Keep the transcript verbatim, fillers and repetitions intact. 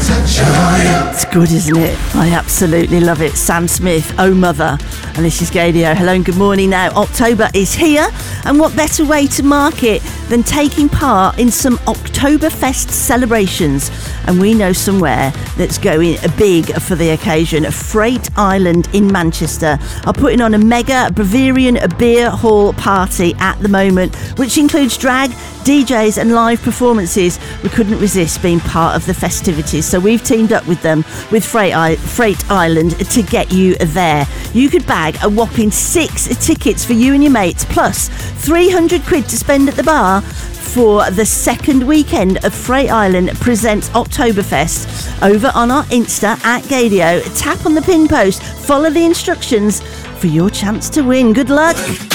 It's good, isn't it? I absolutely love it. Sam Smith, Oh Mother. And this is Gaydio. Hello and good morning now. October is here, and what better way to mark it than taking part in some Oktoberfest celebrations? And we know somewhere that's going big for the occasion. Freight Island in Manchester are putting on a mega Bavarian beer hall party at the moment, which includes drag, D Js and live performances. We couldn't resist being part of the festivities, so we've teamed up with them, with Freight, I- Freight Island, to get you there. You could bag a whopping six tickets for you and your mates, plus three hundred quid to spend at the bar for the second weekend of Freight Island presents Oktoberfest. Over on our Insta at Gaydio, tap on the pin post, follow the instructions for your chance to win. Good luck.